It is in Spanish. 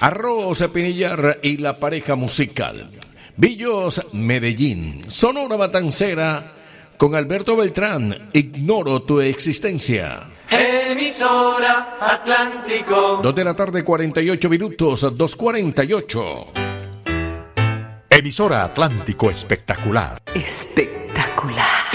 Arroz Pinillar y la pareja musical. Villos Medellín, Sonora Matancera, con Alberto Beltrán, Ignoro tu existencia. Emisora Atlántico. 2 de la tarde, 48 minutos, 2:48. Emisora Atlántico Espectacular.